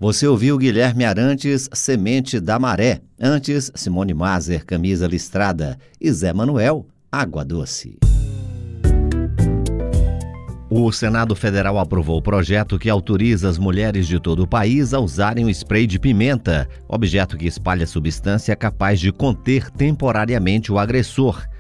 Você ouviu Guilherme Arantes, Semente da Maré. Antes, Simone Maser, Camisa Listrada. E Zé Manuel, Água Doce. O Senado Federal aprovou o projeto que autoriza as mulheres de todo o país a usarem o spray de pimenta, objeto que espalha substância capaz de conter temporariamente o agressor.